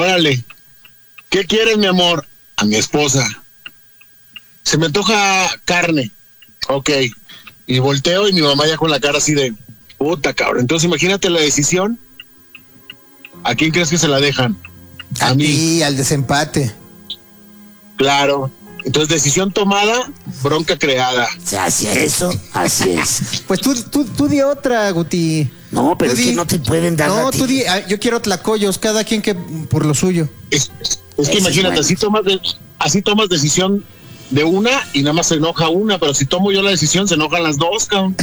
Órale. ¿Qué quieres, mi amor? A mi esposa. Se me antoja carne. Ok. Y volteo y mi mamá ya con la cara así de, puta, cabrón. Entonces imagínate la decisión. ¿A quién crees que se la dejan? A mí, al desempate. Claro. Entonces, decisión tomada, bronca creada. Así es. Pues tú di otra, Guti. No, pero es que no te pueden dar. No, tú di, yo quiero tlacoyos, cada quien que por lo suyo. Es que imagínate, así tomas decisión de una y nada más se enoja una, pero si tomo yo la decisión se enojan las dos, cabrón.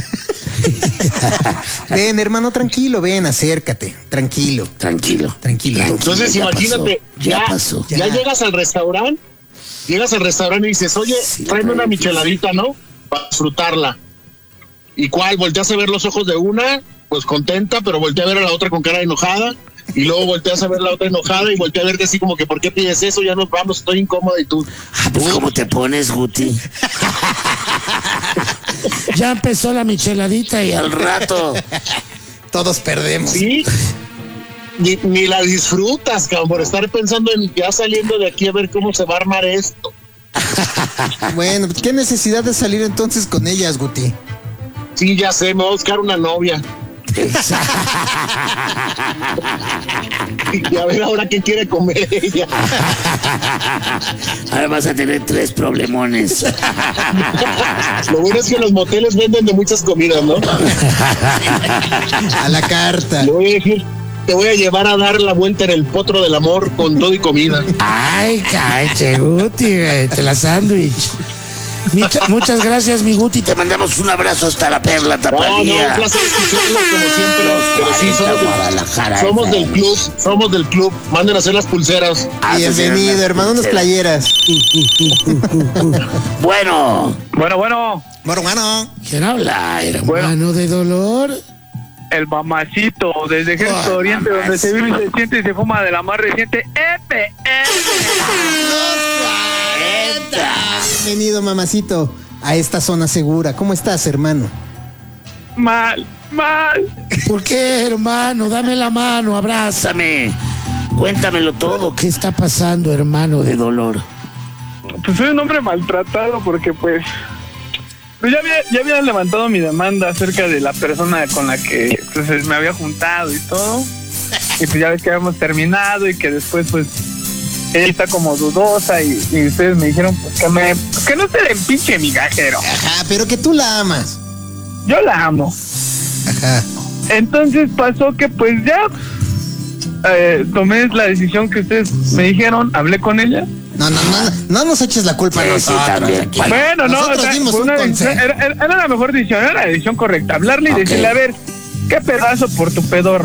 Ven, hermano, tranquilo, ven, acércate, tranquilo. Entonces, imagínate, ya llegas al restaurante y dices, oye, tráeme una micheladita, ¿no? Para disfrutarla. ¿Y cuál? Volteas a ver los ojos de una, pues contenta, pero voltea a ver a la otra con cara enojada, y luego volteas a ver la otra enojada y voltea a verte así como que, ¿por qué pides eso? Ya nos vamos, estoy incómoda, y tú. Pues, ¿cómo te pones, Guti? Ya empezó la micheladita y al rato todos perdemos. Sí. Ni la disfrutas, cabrón, por estar pensando en ya saliendo de aquí a ver cómo se va a armar esto. Bueno, ¿qué necesidad de salir entonces con ellas, Guti? Sí, ya sé, me voy a buscar una novia. Y a ver ahora qué quiere comer ella. Ahora vas a tener 3 problemones. Lo bueno es que los moteles venden de muchas comidas, ¿no? A la carta. Le voy a decir, te voy a llevar a dar la vuelta en el potro del amor con todo y comida. Ay, cállate, Guti, te la sándwich. Muchas gracias, mi Guti. Te mandamos un abrazo hasta la Perla Tapatía. No, un placer escucharlos como siempre. Pero sí, somos del club. Manden a hacer las pulseras. Bienvenido, hermano, unas playeras. Bueno. ¿Quién habla, hermano de dolor? El mamacito, desde Ejército Oriente, donde se vive y se siente y se fuma de la más reciente EPM. Bienvenido, mamacito, a esta zona segura. ¿Cómo estás, hermano? Mal. ¿Por qué, hermano? Dame la mano, abrázame. Cuéntamelo todo. ¿Qué está pasando, hermano de dolor? Pues soy un hombre maltratado porque pues ya había levantado mi demanda acerca de la persona con la que pues, me había juntado y todo. Y pues ya ves que habíamos terminado y que después pues ella está como dudosa y ustedes me dijeron pues, que no se den pinche migajero. Ajá, pero que tú la amas. Yo la amo. Ajá. Entonces pasó que pues ya tomé la decisión que ustedes me dijeron, hablé con ella. No nos eches la culpa a nosotros. También. Bueno, nosotros dimos un consejo. Era la mejor decisión, era la decisión correcta. Hablarle y decirle, a ver, ¿qué pedazo por tu pedorro?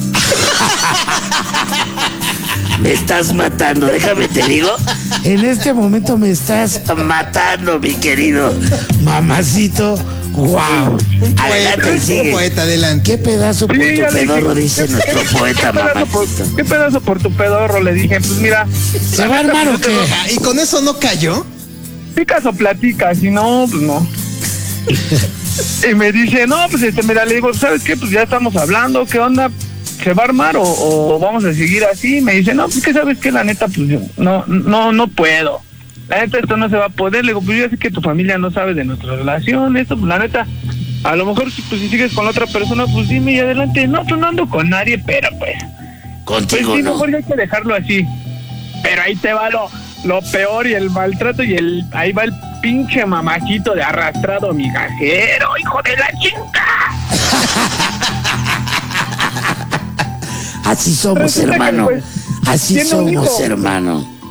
Me estás matando, déjame te digo. En este momento me estás matando, mi querido mamacito. ¡Wow! Adelante, sigue. Poeta, adelante. ¿Qué pedazo por tu pedorro? Dice nuestro poeta, mamacito. ¿Qué pedazo por tu pedorro? Le dije, pues mira. ¿Se va a armar o qué? ¿Y con eso no cayó? Picas o platicas, si no, pues no. Y me dice, no, pues mira, le digo, ¿sabes qué? Pues ya estamos hablando, ¿qué onda? ¿Se va a armar o vamos a seguir así? Me dice, no, pues que sabes que la neta, pues no puedo. La neta, esto no se va a poder. Le digo, pues yo sé que tu familia no sabe de nuestra relación, esto, pues la neta, a lo mejor pues, si sigues con la otra persona, pues dime y adelante. No, pues no ando con nadie, pero pues. Contigo pues, sí, no. Mejor hay que dejarlo así. Pero ahí te va lo peor y el maltrato y ahí va el pinche mamacito de arrastrado migajero, hijo de la chinga. Así somos, hermano. Pues, Así somos, hermano.